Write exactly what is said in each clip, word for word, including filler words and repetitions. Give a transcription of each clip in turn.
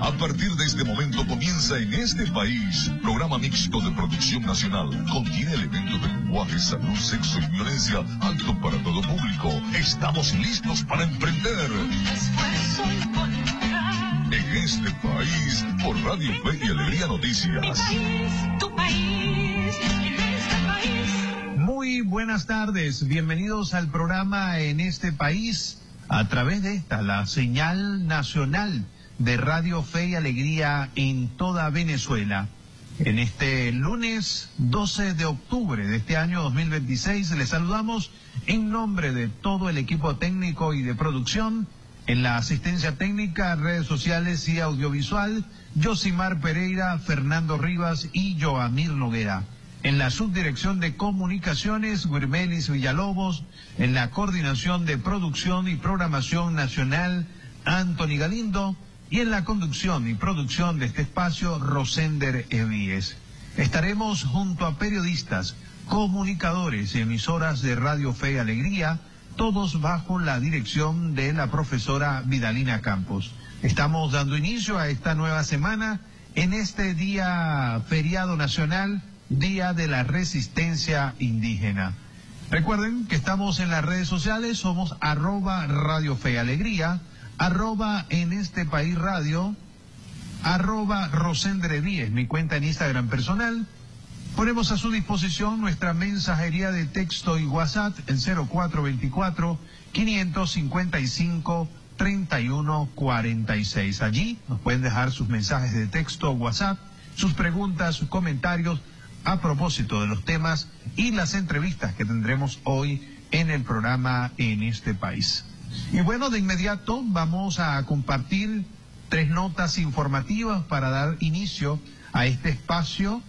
A partir de este momento comienza En este País, programa mixto de producción nacional. Contiene elementos de lenguaje, salud, sexo y violencia, apto para todo público. Estamos listos para emprender. En este país, por Radio Fe y Alegría Noticias. Mi país, tu país, en este país. Muy buenas tardes, bienvenidos al programa En este País, a través de esta, la señal nacional de Radio Fe y Alegría en toda Venezuela. En este lunes doce de octubre de este año dos mil veintiséis, les saludamos en nombre de todo el equipo técnico y de producción. En la asistencia técnica, redes sociales y audiovisual, Yosimar Pereira, Fernando Rivas y Joamir Noguera. En la subdirección de comunicaciones, Guirmelis Villalobos. En la coordinación de producción y programación nacional, Anthony Galindo. Y en la conducción y producción de este espacio, Rosender Evíes. Estaremos junto a periodistas, comunicadores y emisoras de Radio Fe y Alegría, todos bajo la dirección de la profesora Vidalina Campos. Estamos dando inicio a esta nueva semana en este día feriado nacional, Día de la Resistencia Indígena. Recuerden que estamos en las redes sociales, somos arroba Radio Fe y Alegría, arroba En este País Radio, arroba Rosendre Díez, mi cuenta en Instagram personal. Ponemos a su disposición nuestra mensajería de texto y WhatsApp, el cero cuatro veinticuatro, quinientos cincuenta y cinco, treinta y uno cuarenta y seis. Allí nos pueden dejar sus mensajes de texto o WhatsApp, sus preguntas, sus comentarios a propósito de los temas y las entrevistas que tendremos hoy en el programa En este País. Y bueno, de inmediato vamos a compartir tres notas informativas para dar inicio a este espacio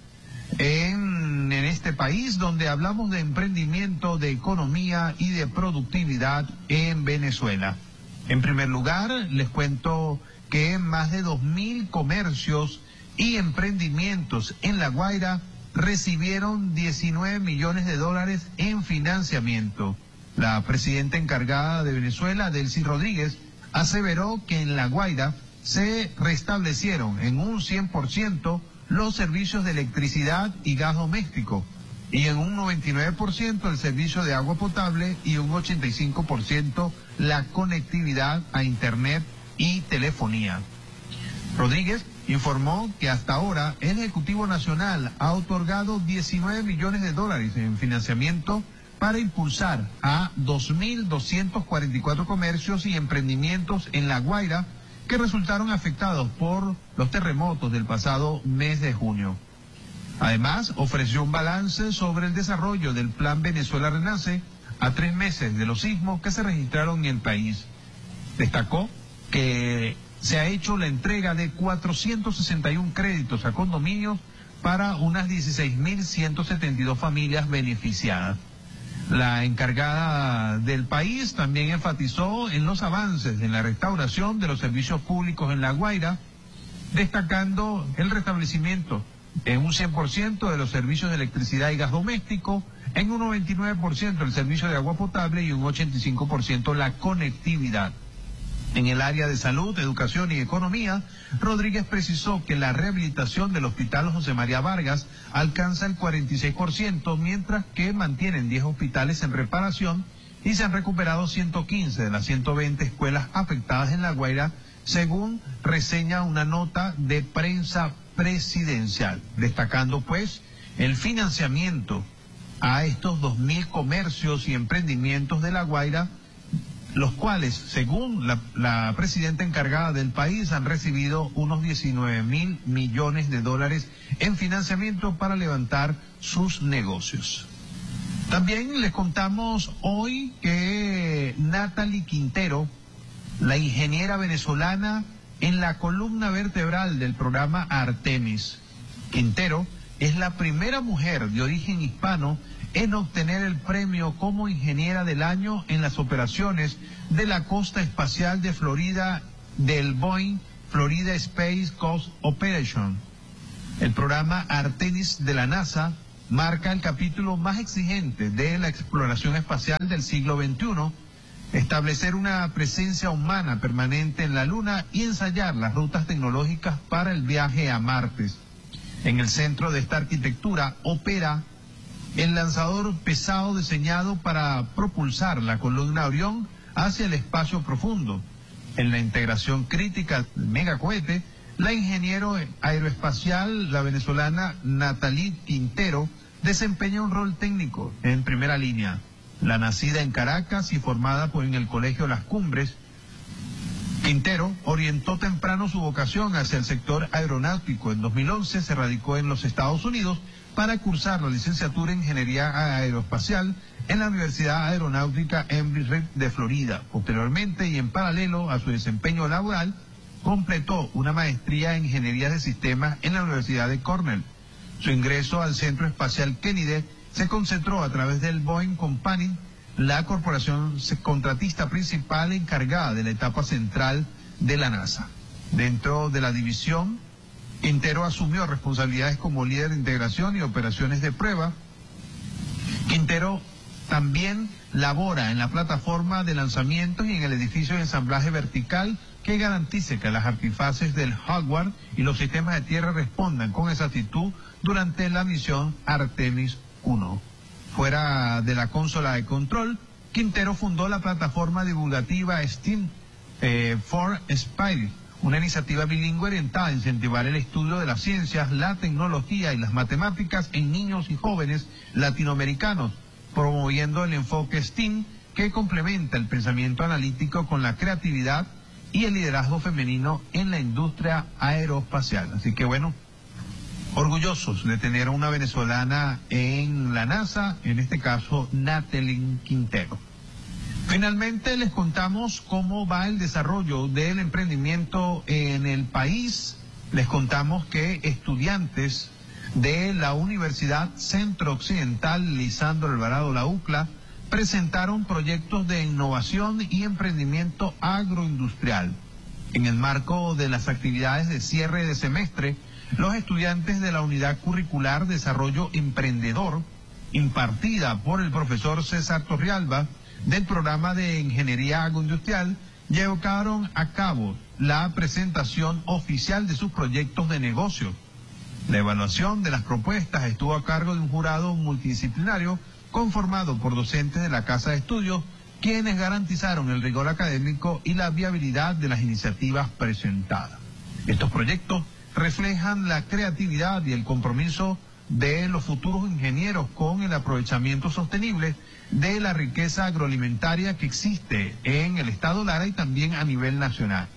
en, en este país, donde hablamos de emprendimiento, de economía y de productividad en Venezuela. En primer lugar, les cuento que más de dos mil comercios y emprendimientos en La Guaira recibieron diecinueve millones de dólares en financiamiento. La presidenta encargada de Venezuela, Delcy Rodríguez, aseveró que en La Guaira se restablecieron en un cien por ciento los servicios de electricidad y gas doméstico, y en un noventa y nueve por ciento el servicio de agua potable y un ochenta y cinco por ciento la conectividad a Internet y telefonía. Rodríguez informó que hasta ahora el Ejecutivo Nacional ha otorgado diecinueve millones de dólares en financiamiento para impulsar a dos mil doscientos cuarenta y cuatro comercios y emprendimientos en La Guaira que resultaron afectados por los terremotos del pasado mes de junio. Además, ofreció un balance sobre el desarrollo del Plan Venezuela Renace a tres meses de los sismos que se registraron en el país. Destacó que se ha hecho la entrega de cuatrocientos sesenta y uno créditos a condominios para unas dieciséis mil ciento setenta y dos familias beneficiadas. La encargada del país también enfatizó en los avances en la restauración de los servicios públicos en La Guaira, destacando el restablecimiento en un cien por ciento de los servicios de electricidad y gas doméstico, en un noventa y nueve por ciento el servicio de agua potable y un ochenta y cinco por ciento la conectividad. En el área de salud, educación y economía, Rodríguez precisó que la rehabilitación del Hospital José María Vargas alcanza el cuarenta y seis por ciento, mientras que mantienen diez hospitales en reparación y se han recuperado ciento quince de las ciento veinte escuelas afectadas en La Guaira, según reseña una nota de prensa presidencial, destacando pues el financiamiento a estos dos mil comercios y emprendimientos de La Guaira, los cuales, según la, la presidenta encargada del país, han recibido unos diecinueve mil millones de dólares en financiamiento para levantar sus negocios. También les contamos hoy que Natalie Quintero, la ingeniera venezolana en la columna vertebral del programa Artemis. Quintero es la primera mujer de origen hispano en obtener el premio como ingeniera del año en las operaciones de la costa espacial de Florida del Boeing Florida Space Coast Operation. El programa Artemis de la NASA marca el capítulo más exigente de la exploración espacial del siglo veintiuno, establecer una presencia humana permanente en la Luna y ensayar las rutas tecnológicas para el viaje a Marte. En el centro de esta arquitectura opera el lanzador pesado diseñado para propulsar la columna Orión hacia el espacio profundo. En la integración crítica del megacohete, la ingeniero aeroespacial, la venezolana Natalie Quintero, desempeña un rol técnico en primera línea. La nacida en Caracas y formada por en el Colegio Las Cumbres, Quintero orientó temprano su vocación hacia el sector aeronáutico. En dos mil once se radicó en los Estados Unidos para cursar la licenciatura en Ingeniería Aeroespacial en la Universidad Aeronáutica Embry-Riddle de Florida. Posteriormente y en paralelo a su desempeño laboral, completó una maestría en Ingeniería de Sistemas en la Universidad de Cornell. Su ingreso al Centro Espacial Kennedy se concentró a través del Boeing Company, la corporación contratista principal encargada de la etapa central de la NASA. Dentro de la división, Quintero asumió responsabilidades como líder de integración y operaciones de prueba. Quintero también labora en la plataforma de lanzamientos y en el edificio de ensamblaje vertical que garantice que las artifaces del hardware y los sistemas de tierra respondan con exactitud durante la misión Artemis uno. Fuera de la consola de control, Quintero fundó la plataforma divulgativa STEAM eh, for Spirit, una iniciativa bilingüe orientada a incentivar el estudio de las ciencias, la tecnología y las matemáticas en niños y jóvenes latinoamericanos, promoviendo el enfoque STEAM que complementa el pensamiento analítico con la creatividad y el liderazgo femenino en la industria aeroespacial. Así que bueno, orgullosos de tener a una venezolana en la NASA, en este caso Natalie Quintero. Finalmente les contamos cómo va el desarrollo del emprendimiento en el país. Les contamos que estudiantes de la Universidad Centro Occidental Lisandro Alvarado, la UCLA, presentaron proyectos de innovación y emprendimiento agroindustrial. En el marco de las actividades de cierre de semestre, los estudiantes de la Unidad Curricular Desarrollo Emprendedor, impartida por el profesor César Torrialba, del programa de Ingeniería Agroindustrial, llevaron a cabo la presentación oficial de sus proyectos de negocio. La evaluación de las propuestas estuvo a cargo de un jurado multidisciplinario conformado por docentes de la Casa de Estudios, quienes garantizaron el rigor académico y la viabilidad de las iniciativas presentadas. Estos proyectos reflejan la creatividad y el compromiso de los futuros ingenieros con el aprovechamiento sostenible de la riqueza agroalimentaria que existe en el estado Lara y también a nivel nacional.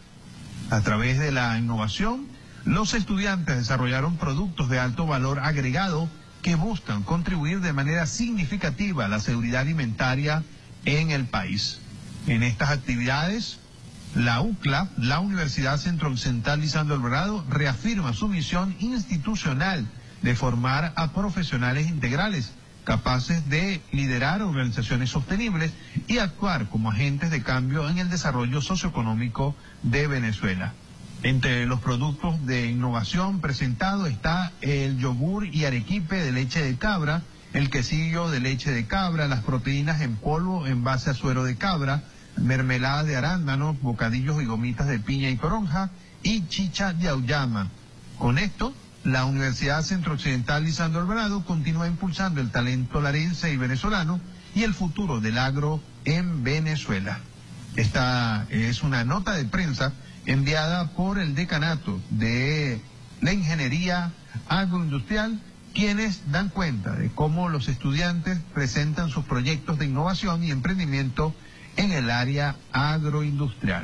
A través de la innovación, los estudiantes desarrollaron productos de alto valor agregado que buscan contribuir de manera significativa a la seguridad alimentaria en el país. En estas actividades, la UCLA, la Universidad Centro Occidental Lisandro Alvarado, reafirma su misión institucional de formar a profesionales integrales, capaces de liderar organizaciones sostenibles y actuar como agentes de cambio en el desarrollo socioeconómico de Venezuela. Entre los productos de innovación presentados está el yogur y arequipe de leche de cabra, el quesillo de leche de cabra, las proteínas en polvo en base a suero de cabra, mermelada de arándanos, bocadillos y gomitas de piña y toronja y chicha de auyama. Con esto, la Universidad Centro Occidental Lisandro Alvarado continúa impulsando el talento larense y venezolano y el futuro del agro en Venezuela. Esta es una nota de prensa enviada por el decanato de la Ingeniería Agroindustrial, quienes dan cuenta de cómo los estudiantes presentan sus proyectos de innovación y emprendimiento en el área agroindustrial.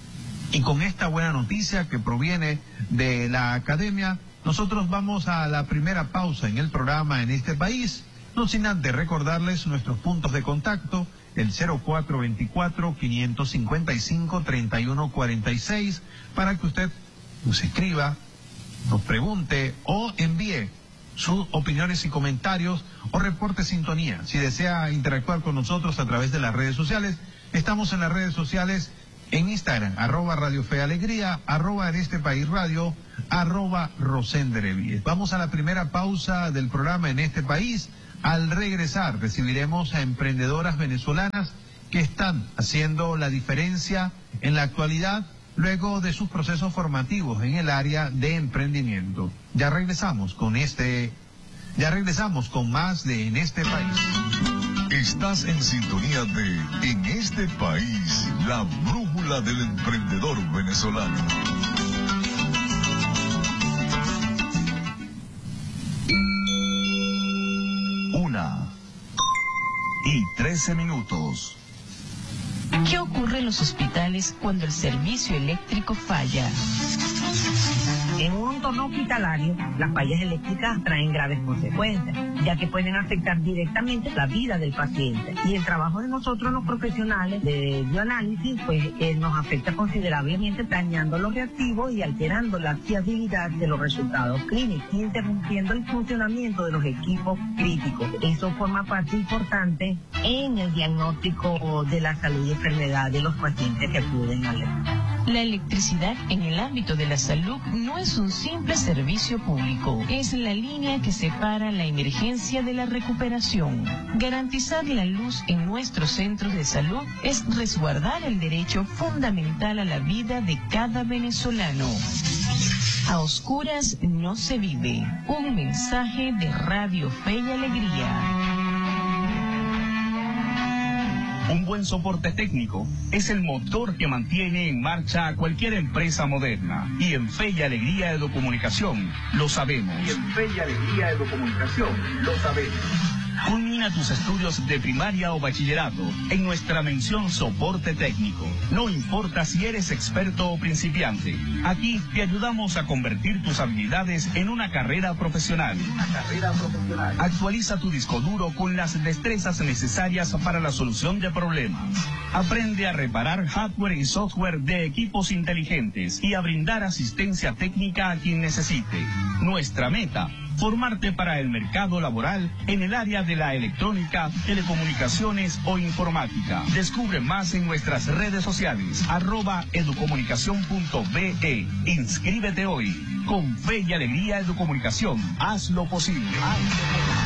Y con esta buena noticia que proviene de la academia, nosotros vamos a la primera pausa en el programa en este país, no sin antes recordarles nuestros puntos de contacto, el cero cuatro veinticuatro, quinientos cincuenta y cinco, treinta y uno cuarenta y seis, para que usted nos escriba, nos pregunte o envíe sus opiniones y comentarios o reporte sintonía. Si desea interactuar con nosotros a través de las redes sociales, estamos en las redes sociales en Instagram, arroba Radio Fe Alegría, arroba en este país radio, arroba Rosendrevies. Vamos a la primera pausa del programa en este país. Al regresar recibiremos a emprendedoras venezolanas que están haciendo la diferencia en la actualidad luego de sus procesos formativos en el área de emprendimiento. Ya regresamos con este, ya regresamos con más de En este País. Estás en sintonía de En este País, la brújula del emprendedor venezolano. Una y trece minutos. ¿Qué ocurre en los hospitales cuando el servicio eléctrico falla? En un entorno hospitalario, las fallas eléctricas traen graves consecuencias, ya que pueden afectar directamente la vida del paciente. Y el trabajo de nosotros, los profesionales de bioanálisis, pues eh, nos afecta considerablemente, dañando los reactivos y alterando la fiabilidad de los resultados clínicos, interrumpiendo el funcionamiento de los equipos críticos. Eso forma parte importante en el diagnóstico de la salud y enfermedad de los pacientes que acuden al eléctrico. La electricidad en el ámbito de la salud no es un simple servicio público, es la línea que separa la emergencia de la recuperación. Garantizar la luz en nuestros centros de salud es resguardar el derecho fundamental a la vida de cada venezolano. A oscuras no se vive. Un mensaje de Radio Fe y Alegría. Un buen soporte técnico es el motor que mantiene en marcha a cualquier empresa moderna. Y en Fe y Alegría Educomunicación lo sabemos. Y en Fe y Alegría Educomunicación lo sabemos. Culmina tus estudios de primaria o bachillerato en nuestra mención soporte técnico. No importa si eres experto o principiante, aquí te ayudamos a convertir tus habilidades en una carrera profesional. Una carrera profesional. Actualiza tu disco duro con las destrezas necesarias para la solución de problemas. Aprende a reparar hardware y software de equipos inteligentes y a brindar asistencia técnica a quien necesite. Nuestra meta: formarte para el mercado laboral en el área de la electrónica, telecomunicaciones o informática. Descubre más en nuestras redes sociales, arroba educomunicación punto be. Inscríbete hoy. Con Fe y Alegría Educomunicación, haz lo posible. Haz lo posible.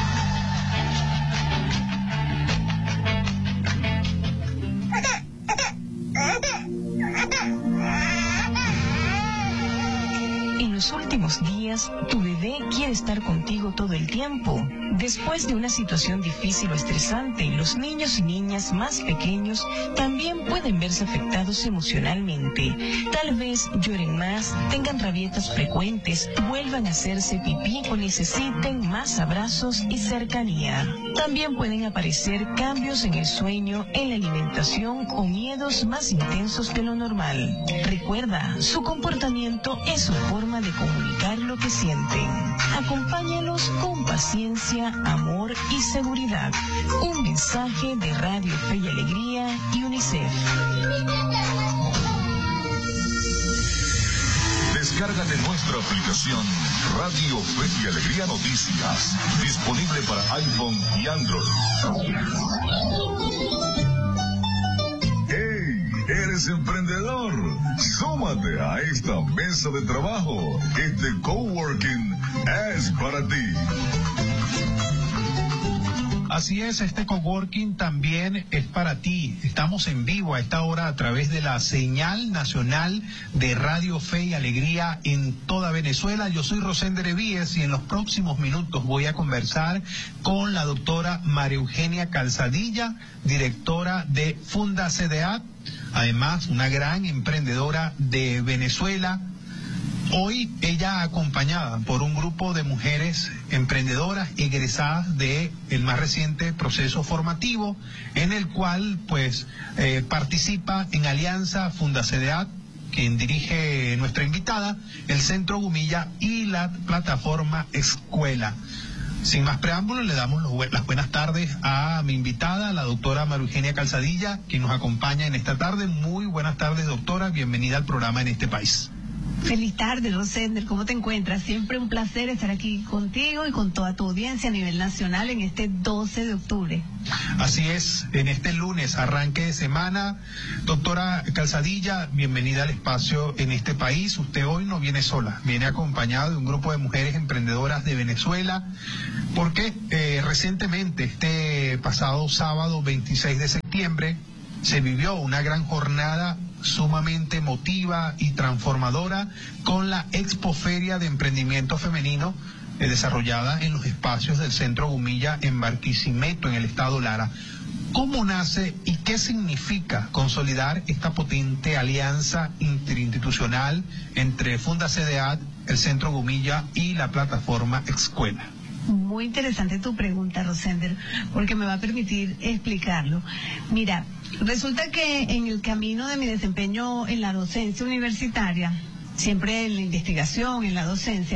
En los últimos días, tu bebé quiere estar contigo todo el tiempo. Después de una situación difícil o estresante, los niños y niñas más pequeños también pueden verse afectados emocionalmente. Tal vez lloren más, tengan rabietas frecuentes, vuelvan a hacerse pipí o necesiten más abrazos y cercanía. También pueden aparecer cambios en el sueño, en la alimentación o miedos más intensos de lo normal. Recuerda, su comportamiento es su forma de comunicar lo que sienten. Acompáñalos con paciencia, amor y seguridad. Un mensaje de Radio Fe y Alegría y UNICEF. Descárgate nuestra aplicación Radio Fe y Alegría Noticias, disponible para iPhone y Android. ¿Eres emprendedor? Súmate a esta mesa de trabajo. Este coworking es para ti. Así es, este coworking también es para ti. Estamos en vivo a esta hora a través de la señal nacional de Radio Fe y Alegría en toda Venezuela. Yo soy Rosender Evíes y en los próximos minutos voy a conversar con la doctora María Eugenia Calzadilla, directora de Funda C D A, además una gran emprendedora de Venezuela. Hoy ella acompañada por un grupo de mujeres emprendedoras egresadas de el más reciente proceso formativo, en el cual pues eh, participa en alianza Funda C D A, quien dirige nuestra invitada, el Centro Gumilla y la plataforma Escuela. Sin más preámbulos, le damos los, las buenas tardes a mi invitada, la doctora María Eugenia Calzadilla, quien nos acompaña en esta tarde. Muy buenas tardes, doctora. Bienvenida al programa En este País. Feliz tarde, Rosender, ¿cómo te encuentras? Siempre un placer estar aquí contigo y con toda tu audiencia a nivel nacional en este doce de octubre. Así es, en este lunes, arranque de semana. Doctora Calzadilla, bienvenida al espacio En este País. Usted hoy no viene sola, viene acompañada de un grupo de mujeres emprendedoras de Venezuela, porque eh, recientemente, este pasado sábado veintiséis de septiembre, se vivió una gran jornada sumamente emotiva y transformadora con la Expoferia de Emprendimiento Femenino eh, desarrollada en los espacios del Centro Gumilla en Barquisimeto, en el estado Lara. ¿Cómo nace y qué significa consolidar esta potente alianza interinstitucional entre Fundacedeat, el Centro Gumilla y la plataforma Escuela? Muy interesante tu pregunta, Rosender, porque me va a permitir explicarlo. Mira, resulta que en el camino de mi desempeño en la docencia universitaria, siempre en la investigación, en la docencia,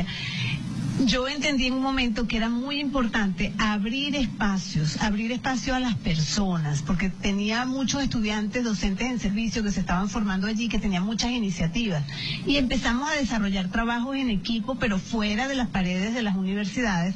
yo entendí en un momento que era muy importante abrir espacios, abrir espacio a las personas, porque tenía muchos estudiantes docentes en servicio que se estaban formando allí, que tenían muchas iniciativas. Y empezamos a desarrollar trabajos en equipo, pero fuera de las paredes de las universidades,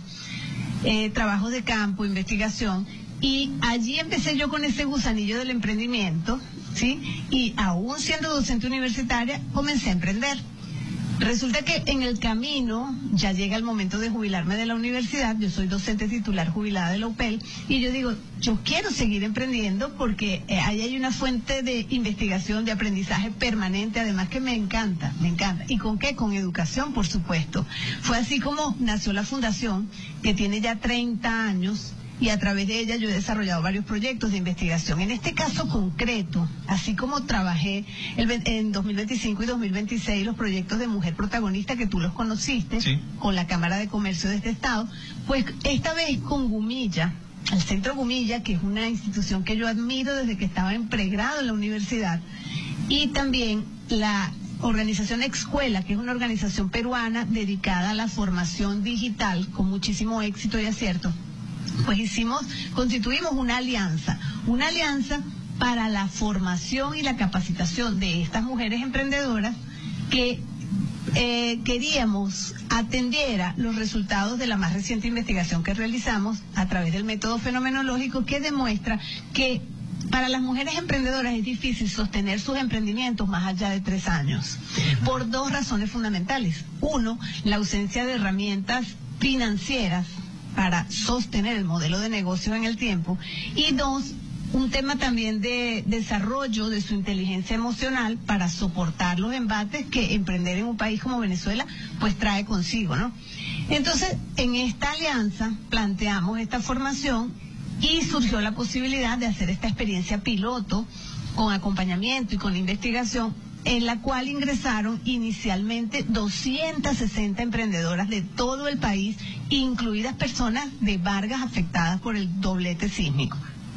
eh, trabajos de campo, investigación. Y allí empecé yo con ese gusanillo del emprendimiento, ¿sí? Y aún siendo docente universitaria, comencé a emprender. Resulta que en el camino ya llega el momento de jubilarme de la universidad. Yo soy docente titular jubilada de la U P E L y yo digo, yo quiero seguir emprendiendo porque eh, ahí hay una fuente de investigación, de aprendizaje permanente, además que me encanta, me encanta. ¿Y con qué? Con educación, por supuesto. Fue así como nació la fundación, que tiene ya treinta años. Y a través de ella yo he desarrollado varios proyectos de investigación. En este caso concreto, así como trabajé el, en dos mil veinticinco y dos mil veintiséis los proyectos de Mujer Protagonista, que tú los conociste, sí, con la Cámara de Comercio de este estado, pues esta vez con Gumilla, el Centro Gumilla, que es una institución que yo admiro desde que estaba en pregrado en la universidad, y también la organización Escuela, que es una organización peruana dedicada a la formación digital, con muchísimo éxito y acierto. Pues hicimos, constituimos una alianza, una alianza para la formación y la capacitación de estas mujeres emprendedoras que eh, queríamos atendiera los resultados de la más reciente investigación que realizamos a través del método fenomenológico, que demuestra que para las mujeres emprendedoras es difícil sostener sus emprendimientos más allá de tres años, por dos razones fundamentales. Uno, la ausencia de herramientas financieras para sostener el modelo de negocio en el tiempo, y dos, un tema también de desarrollo de su inteligencia emocional para soportar los embates que emprender en un país como Venezuela pues trae consigo, ¿no? Entonces, en esta alianza planteamos esta formación y surgió la posibilidad de hacer esta experiencia piloto con acompañamiento y con investigación, en la cual ingresaron inicialmente doscientas sesenta emprendedoras de todo el país, incluidas personas de Vargas afectadas por el doblete sísmico.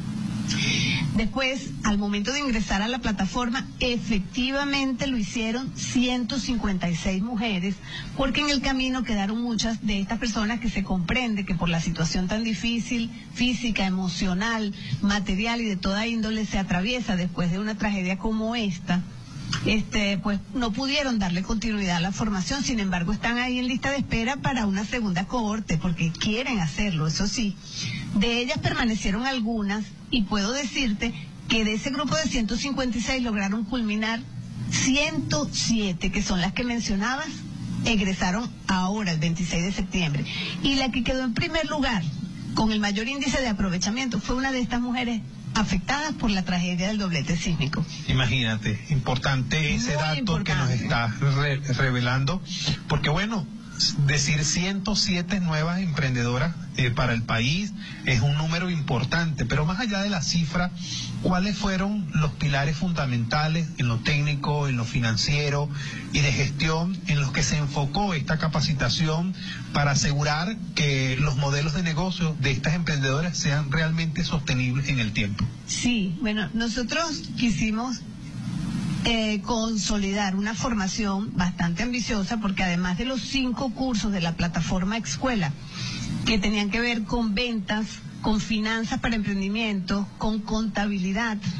Después, al momento de ingresar a la plataforma, efectivamente lo hicieron ciento cincuenta y seis mujeres, porque en el camino quedaron muchas de estas personas que se comprende que por la situación tan difícil, física, emocional, material y de toda índole se atraviesa después de una tragedia como esta, Este, pues no pudieron darle continuidad a la formación. Sin embargo, están ahí en lista de espera para una segunda cohorte, porque quieren hacerlo, eso sí. De ellas permanecieron algunas, y puedo decirte que de ese grupo de ciento cincuenta y seis lograron culminar ciento siete, que son las que mencionabas, egresaron ahora, el veintiséis de septiembre. Y la que quedó en primer lugar, con el mayor índice de aprovechamiento, fue una de estas mujeres afectadas por la tragedia del doblete sísmico. Imagínate, importante ese Muy dato importante. que nos está re revelando, porque bueno, decir ciento siete nuevas emprendedoras eh, para el país es un número importante, pero más allá de la cifra, ¿cuáles fueron los pilares fundamentales en lo técnico, en lo financiero y de gestión en los que se enfocó esta capacitación para asegurar que los modelos de negocio de estas emprendedoras sean realmente sostenibles en el tiempo? Sí, bueno, nosotros quisimos Eh, consolidar una formación bastante ambiciosa, porque además de los cinco cursos de la plataforma Escuela, que tenían que ver con ventas, con finanzas para emprendimiento, con contabilidad,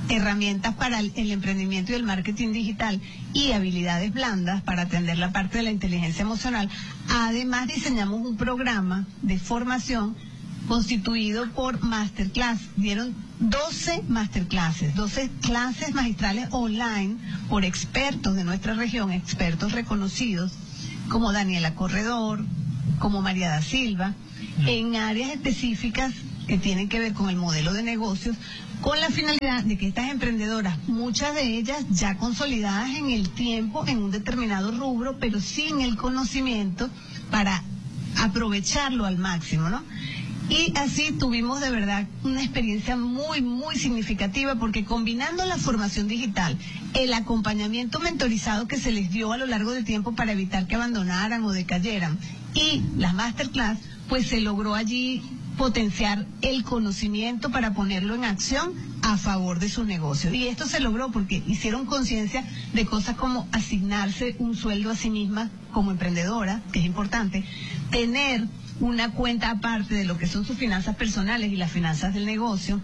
herramientas para el, el emprendimiento y el marketing digital y habilidades blandas para atender la parte de la inteligencia emocional. Además, diseñamos un programa de formación constituido por masterclass. Dieron doce masterclasses, doce clases magistrales online por expertos de nuestra región, expertos reconocidos como Daniela Corredor, como María da Silva, en áreas específicas que tienen que ver con el modelo de negocios, con la finalidad de que estas emprendedoras, muchas de ellas ya consolidadas en el tiempo, en un determinado rubro, pero sin el conocimiento para aprovecharlo al máximo, ¿no? Y así tuvimos de verdad una experiencia muy, muy significativa, porque combinando la formación digital, el acompañamiento mentorizado que se les dio a lo largo del tiempo para evitar que abandonaran o decayeran, y las masterclass, pues se logró allí potenciar el conocimiento para ponerlo en acción a favor de sus negocios. Y esto se logró porque hicieron conciencia de cosas como asignarse un sueldo a sí misma como emprendedora, que es importante, tener una cuenta aparte de lo que son sus finanzas personales y las finanzas del negocio,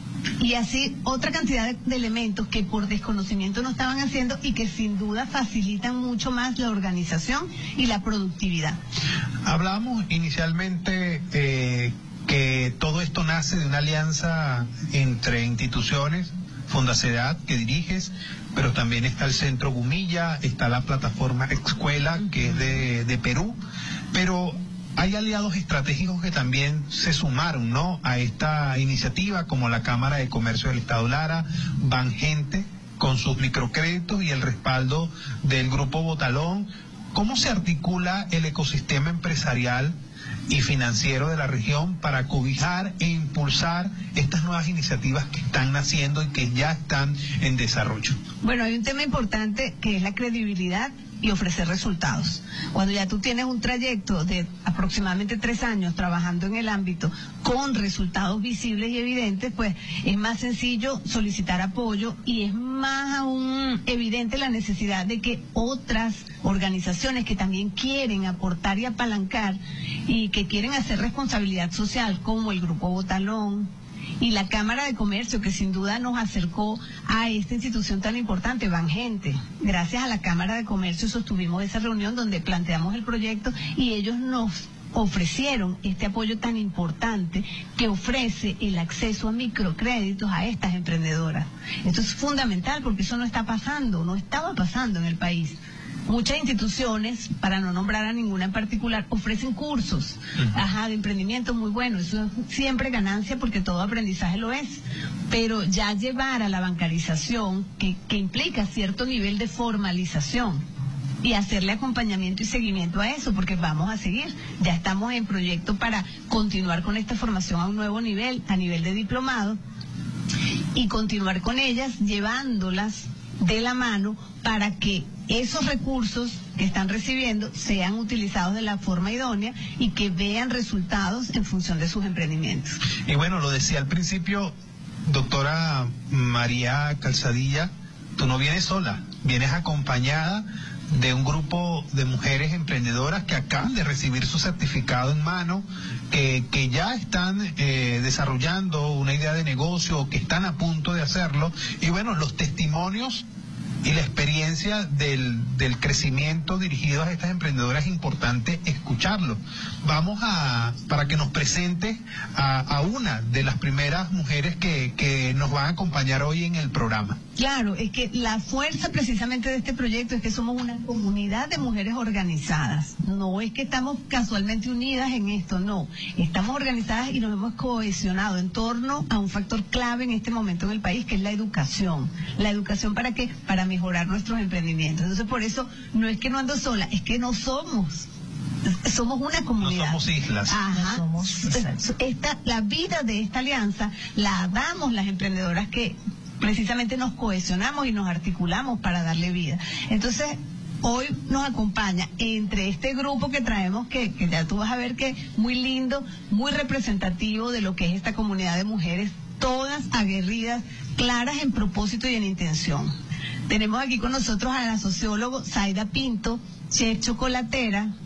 y así otra cantidad de, de elementos que por desconocimiento no estaban haciendo y que sin duda facilitan mucho más la organización y la productividad. Hablábamos inicialmente eh, que todo esto nace de una alianza entre instituciones, Fundacedad, que diriges, pero también está el Centro Gumilla, está la plataforma Escuela, que es de, de Perú, pero hay aliados estratégicos que también se sumaron, ¿no?, a esta iniciativa, como la Cámara de Comercio del Estado Lara, Bangente, con sus microcréditos y el respaldo del Grupo Botalón. ¿Cómo se articula el ecosistema empresarial y financiero de la región para cobijar e impulsar estas nuevas iniciativas que están naciendo y que ya están en desarrollo? Bueno, hay un tema importante que es la credibilidad y ofrecer resultados. Cuando ya tú tienes un trayecto de aproximadamente tres años trabajando en el ámbito con resultados visibles y evidentes, pues es más sencillo solicitar apoyo y es más aún evidente la necesidad de que otras organizaciones que también quieren aportar y apalancar y que quieren hacer responsabilidad social, como el Grupo Botalón y la Cámara de Comercio, que sin duda nos acercó a esta institución tan importante, Bangente. Gracias a la Cámara de Comercio sostuvimos esa reunión donde planteamos el proyecto y ellos nos ofrecieron este apoyo tan importante que ofrece el acceso a microcréditos a estas emprendedoras. Esto es fundamental porque eso no está pasando, no estaba pasando en el país. Muchas instituciones, para no nombrar a ninguna en particular, ofrecen cursos uh-huh. ajá, de emprendimiento muy buenos. Eso es siempre ganancia porque todo aprendizaje lo es. Pero ya llevar a la bancarización, que, que implica cierto nivel de formalización, y hacerle acompañamiento y seguimiento a eso, porque vamos a seguir. Ya estamos en proyecto para continuar con esta formación a un nuevo nivel, a nivel de diplomado, y continuar con ellas, llevándolas de la mano para que esos recursos que están recibiendo sean utilizados de la forma idónea y que vean resultados en función de sus emprendimientos. Y bueno, lo decía al principio, doctora María Calzadilla, tú no vienes sola, vienes acompañada de un grupo de mujeres emprendedoras que acaban de recibir su certificado en mano, que, que ya están eh, desarrollando una idea de negocio, que están a punto de hacerlo, y bueno, los testimonios y la experiencia del, del crecimiento dirigido a estas emprendedoras es importante escucharlo. Vamos a, para que nos presente a, a una de las primeras mujeres que, que nos van a acompañar hoy en el programa. Claro, es que la fuerza precisamente de este proyecto es que somos una comunidad de mujeres organizadas. No es que estamos casualmente unidas en esto, no. Estamos organizadas y nos hemos cohesionado en torno a un factor clave en este momento en el país, que es la educación. ¿La educación para qué? Para mejorar nuestros emprendimientos. Entonces, por eso, no es que no ando sola, es que no somos. Somos una comunidad. No somos islas. Ajá. No somos islas. Esta, la vida de esta alianza la damos las emprendedoras que precisamente nos cohesionamos y nos articulamos para darle vida. Entonces, hoy nos acompaña entre este grupo que traemos, que, que ya tú vas a ver que muy lindo, muy representativo de lo que es esta comunidad de mujeres, todas aguerridas, claras en propósito y en intención. Tenemos aquí con nosotros a la socióloga Zaida Pinto, chef chocolatera,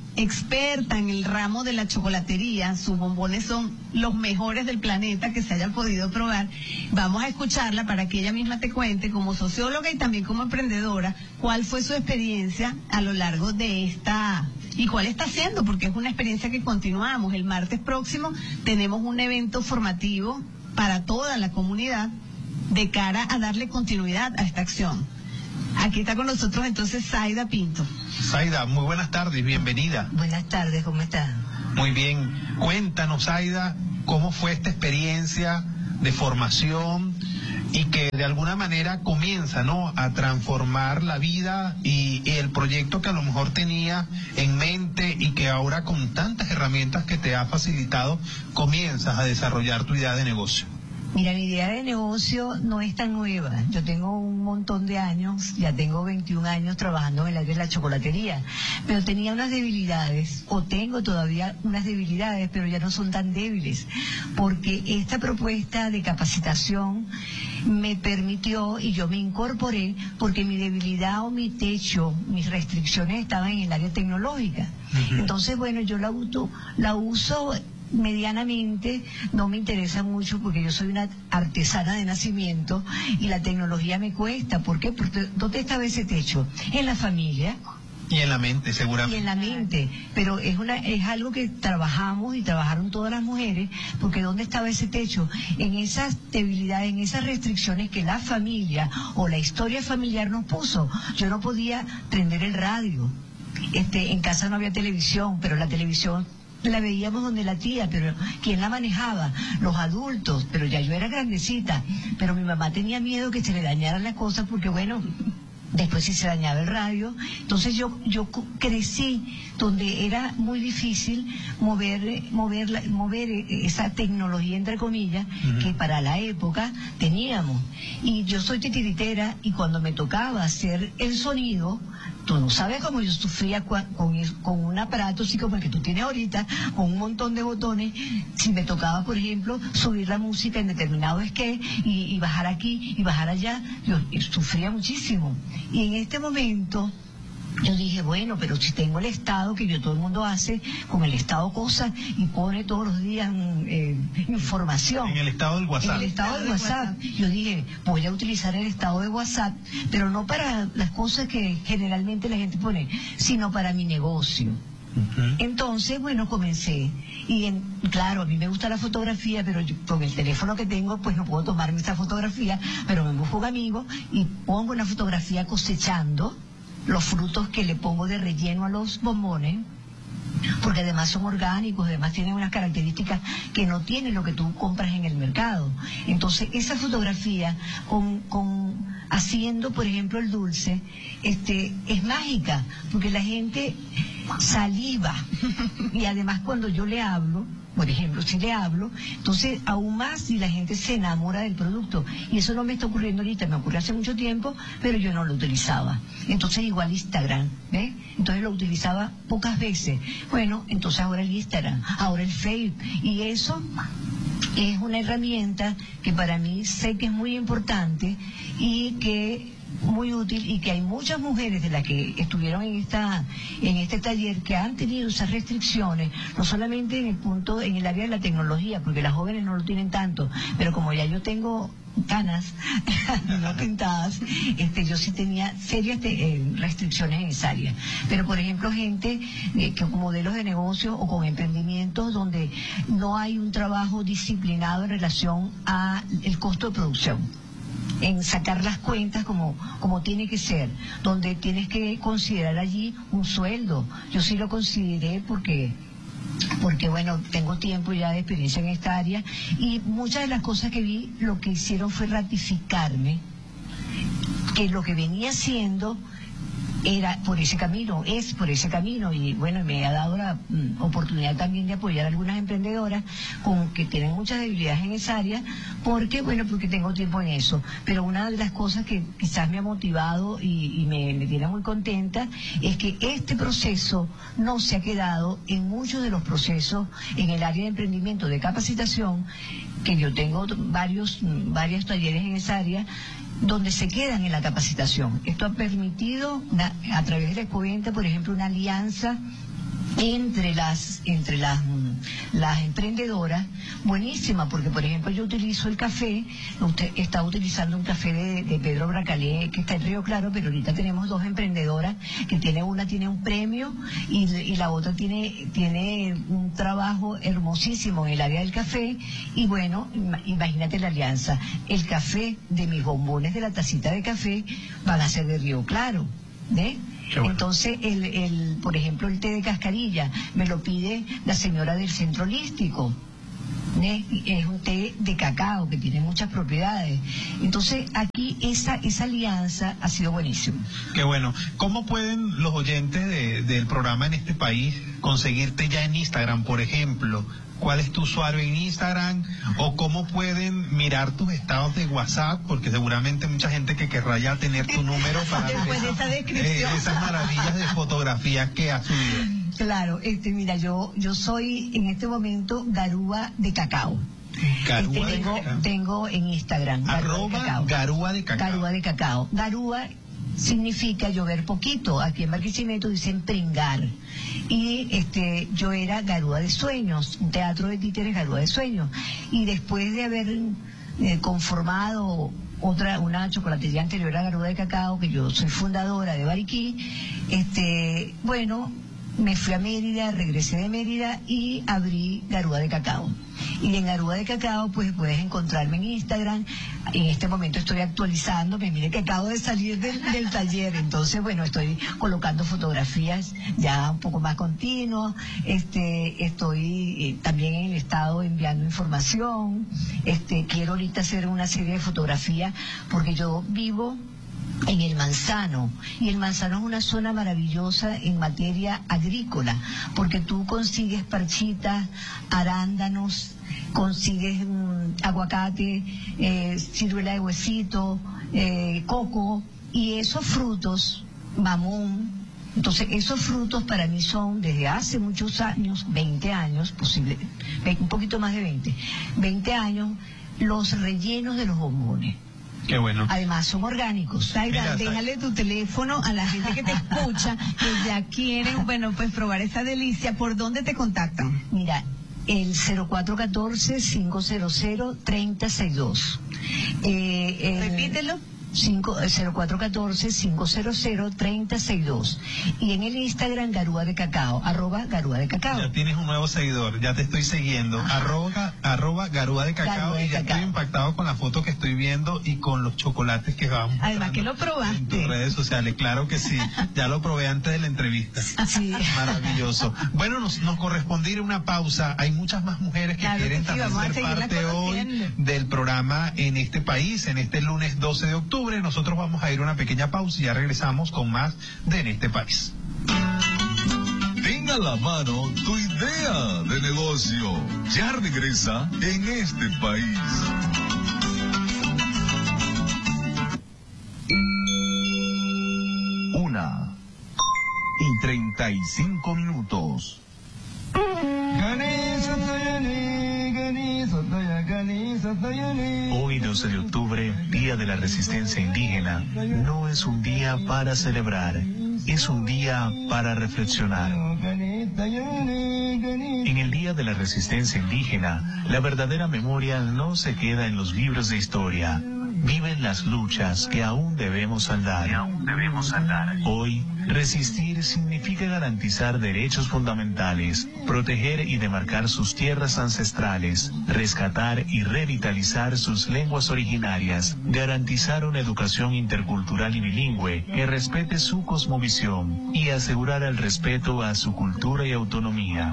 experta en el ramo de la chocolatería, sus bombones son los mejores del planeta que se hayan podido probar. Vamos a escucharla para que ella misma te cuente, como socióloga y también como emprendedora, cuál fue su experiencia a lo largo de esta... y cuál está haciendo, porque es una experiencia que continuamos. El martes próximo tenemos un evento formativo para toda la comunidad de cara a darle continuidad a esta acción. Aquí está con nosotros entonces Zaida Pinto. Zaida, muy buenas tardes, bienvenida. Buenas tardes, ¿cómo estás? Muy bien, cuéntanos, Zaida, cómo fue esta experiencia de formación y que de alguna manera comienza, ¿no?, a transformar la vida y, y el proyecto que a lo mejor tenía en mente y que ahora con tantas herramientas que te ha facilitado comienzas a desarrollar tu idea de negocio. Mira, mi idea de negocio no es tan nueva. Yo tengo un montón de años, ya tengo veintiún años trabajando en el área de la chocolatería, pero tenía unas debilidades, o tengo todavía unas debilidades, pero ya no son tan débiles, porque esta propuesta de capacitación me permitió y yo me incorporé porque mi debilidad o mi techo, mis restricciones estaban en el área tecnológica. Uh-huh. Entonces, bueno, yo la, uso, la uso medianamente, no me interesa mucho porque yo soy una artesana de nacimiento y la tecnología me cuesta. ¿Por qué? Porque ¿dónde estaba ese techo? En la familia. Y en la mente, seguramente. Y en la mente, pero es una es algo que trabajamos y trabajaron todas las mujeres, porque ¿dónde estaba ese techo? En esas debilidades, en esas restricciones que la familia o la historia familiar nos puso. Yo no podía prender el radio, este, en casa no había televisión, pero la televisión la veíamos donde la tía, pero ¿quién la manejaba? Los adultos, pero ya yo era grandecita, pero mi mamá tenía miedo que se le dañaran las cosas porque, bueno, después si se dañaba el radio. Entonces yo yo crecí donde era muy difícil mover mover mover esa tecnología, entre comillas, uh-huh, que para la época teníamos. Y yo soy titiritera y cuando me tocaba hacer el sonido, tú no sabes cómo yo sufría con, con un aparato así como el que tú tienes ahorita, con un montón de botones. Si me tocaba, por ejemplo, subir la música en determinado skate y, y bajar aquí y bajar allá, yo, yo sufría muchísimo. Y en este momento yo dije, bueno, pero si tengo el estado que yo todo el mundo hace, con el estado cosas y pone todos los días eh, información. En el estado del WhatsApp. En el estado del WhatsApp. Yo dije, voy a utilizar el estado de WhatsApp, pero no para las cosas que generalmente la gente pone, sino para mi negocio. Uh-huh. Entonces, bueno, comencé. Y en, claro, a mí me gusta la fotografía, pero yo, con el teléfono que tengo, pues no puedo tomarme esta fotografía, pero me busco un amigo y pongo una fotografía cosechando los frutos que le pongo de relleno a los bombones, porque además son orgánicos, además tienen unas características que no tienen lo que tú compras en el mercado. Entonces, esa fotografía con, con haciendo, por ejemplo, el dulce, este, es mágica, porque la gente saliva, y además cuando yo le hablo, por ejemplo, si le hablo, entonces aún más si la gente se enamora del producto. Y eso no me está ocurriendo ahorita, me ocurrió hace mucho tiempo, pero yo no lo utilizaba. Entonces igual Instagram, ¿ves? Entonces lo utilizaba pocas veces. Bueno, entonces ahora el Instagram, ahora el Facebook. Y eso es una herramienta que para mí sé que es muy importante y que muy útil, y que hay muchas mujeres de las que estuvieron en esta en este taller que han tenido esas restricciones, no solamente en el punto en el área de la tecnología, porque las jóvenes no lo tienen tanto, pero como ya yo tengo canas no pintadas, este yo sí tenía serias te, eh, restricciones en esa área. Pero por ejemplo, gente eh, que con modelos de negocio o con emprendimientos donde no hay un trabajo disciplinado en relación a el costo de producción, en sacar las cuentas como, como tiene que ser, donde tienes que considerar allí un sueldo. Yo sí lo consideré porque, porque bueno, tengo tiempo ya de experiencia en esta área, y muchas de las cosas que vi lo que hicieron fue ratificarme que lo que venía haciendo era por ese camino, es por ese camino, y bueno, me ha dado la mm, oportunidad también de apoyar a algunas emprendedoras con que tienen muchas debilidades en esa área, porque bueno, porque tengo tiempo en eso. Pero una de las cosas que quizás me ha motivado y, y me, me tiene muy contenta es que este proceso no se ha quedado en muchos de los procesos en el área de emprendimiento, de capacitación, que yo tengo varios, varios talleres en esa área, donde se quedan en la capacitación. Esto ha permitido, a través de la Expoventa, por ejemplo, una alianza entre las entre las las emprendedoras, buenísima, porque por ejemplo yo utilizo el café, usted está utilizando un café de, de Pedro Bracalé, que está en Río Claro, pero ahorita tenemos dos emprendedoras, que tiene una tiene un premio y, y la otra tiene tiene un trabajo hermosísimo en el área del café, y bueno, imagínate la alianza, el café de mis bombones de la tacita de café van a ser de Río Claro, ¿eh? Bueno. Entonces, el, el, por ejemplo, el té de cascarilla me lo pide la señora del centro holístico. ¿Eh? Es un té de cacao que tiene muchas propiedades. Entonces, aquí esa esa alianza ha sido buenísima. Qué bueno. ¿Cómo pueden los oyentes de, del programa en este país conseguirte ya en Instagram, por ejemplo? ¿Cuál es tu usuario en Instagram? ¿O cómo pueden mirar tus estados de WhatsApp? Porque seguramente mucha gente que querrá ya tener tu número para después de esa descripción. Eh, esas maravillas de fotografías que has subido. Claro, este, mira, yo yo soy en este momento Garúa de Cacao. Garúa este, de tengo, Cacao. tengo en Instagram. Arroba Garúa de Cacao. Garúa de Cacao. Garúa significa llover poquito. Aquí en Barquisimeto dicen pringar. Y este yo era Garúa de Sueños, un teatro de títeres Garúa de Sueños. Y después de haber eh, conformado otra una chocolatería anterior a Garúa de Cacao, que yo soy fundadora de Bariquí, este bueno, me fui a Mérida, regresé de Mérida y abrí Garúa de Cacao. Y en Garúa de Cacao pues puedes encontrarme en Instagram. En este momento estoy actualizándome, mire que acabo de salir del, del taller, entonces bueno, estoy colocando fotografías ya un poco más continuo. Este, estoy eh, también en el estado enviando información. Este, quiero ahorita hacer una serie de fotografías porque yo vivo en el Manzano, y el Manzano es una zona maravillosa en materia agrícola, porque tú consigues parchitas, arándanos, consigues um, aguacate, eh, ciruela de huesito, eh, coco, y esos frutos, mamón. Entonces esos frutos para mí son desde hace muchos años, veinte años, posible, un poquito más de veinte, veinte años, los rellenos de los bombones. Qué bueno. Además son orgánicos. Zaida, déjale tu teléfono a la gente que te escucha, que ya quieren, bueno, pues probar esa delicia. ¿Por dónde te contactan? Mira, el cero cuatro uno cuatro, cinco cero cero, tres cero seis dos. Eh, el... Repítelo. cero cuatro uno cuatro, cinco cero cero, tres cero seis dos. Y en el Instagram Garúa de Cacao, arroba Garúa de Cacao. Ya tienes un nuevo seguidor, ya te estoy siguiendo, arroba, arroba Garúa de Cacao. Garúa de y ya Cacao. estoy impactado con la foto que estoy viendo y con los chocolates que vamos. Además que lo probaste. En tus redes sociales, claro que sí, ya lo probé antes de la entrevista. Sí. Maravilloso. Bueno, nos, nos corresponde ir a una pausa, hay muchas más mujeres que Claro quieren que sí, también vamos a ser seguirlas parte hoy conociendo. del programa en este país, en este lunes doce de octubre. Nosotros vamos a ir a una pequeña pausa y ya regresamos con más de En este país. Tenga a la mano tu idea de negocio. Ya regresa En este país. Una y treinta y cinco minutos. Hoy, doce de octubre, Día de la Resistencia Indígena, no es un día para celebrar, es un día para reflexionar. En el Día de la Resistencia Indígena, la verdadera memoria no se queda en los libros de historia. Viven las luchas que aún debemos saldar. Que aún debemos saldar. Hoy, resistir significa garantizar derechos fundamentales, proteger y demarcar sus tierras ancestrales, rescatar y revitalizar sus lenguas originarias, garantizar una educación intercultural y bilingüe que respete su cosmovisión y asegurar el respeto a su cultura y autonomía.